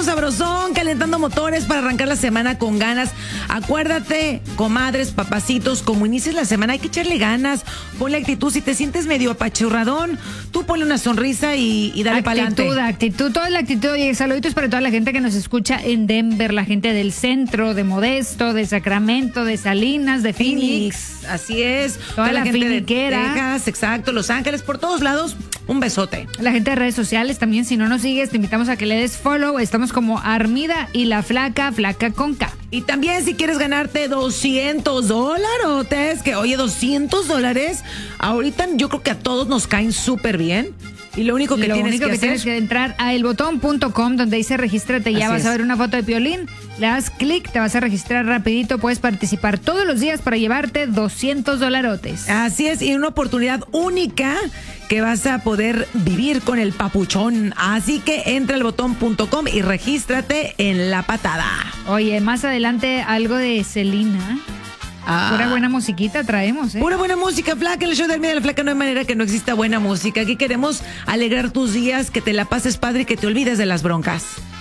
Arrancando sabrosón, calentando motores para arrancar la semana con ganas. Acuérdate, comadres, papacitos, como inicies la semana hay que echarle ganas, ponle actitud. Si te sientes medio apachurradón, tú ponle una sonrisa y dale para adelante. Actitud, toda la actitud. Y saluditos para toda la gente que nos escucha en Denver, la gente del centro, de Modesto, de Sacramento, de Salinas, de Phoenix. Así es. Toda la gente finiquera. De Texas, exacto, Los Ángeles, por todos lados, un besote. La gente de redes sociales también, si no nos sigues, te invitamos a que le des follow. Estamos como Armida y la Flaca con K. Y también si quieres ganarte $200, que oye, $200, ahorita yo creo que a todos nos caen súper bien. Y lo único que tienes que entrar a elbotón.com, donde dice regístrate ya. Vas a ver una foto de Piolín, le das clic, te vas a registrar rapidito, puedes participar todos los días para llevarte $200. Así es, y una oportunidad única que vas a poder vivir con el papuchón. Así que entra al botón.com y regístrate en la patada. Oye, más adelante algo de Selena. Pura buena musiquita traemos, ¿eh? Pura buena música, Flaca. En el show de Armida de la Flaca no hay manera que no exista buena música. Aquí queremos alegrar tus días, que te la pases padre y que te olvides de las broncas.